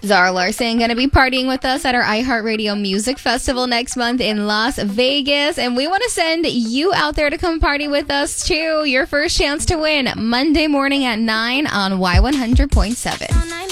Zara Larson going to be partying with us at our iHeartRadio Music Festival next month in Las Vegas. And we want to send you out there to come party with us, too. Your first chance to win Monday morning at 9 on Y100.7.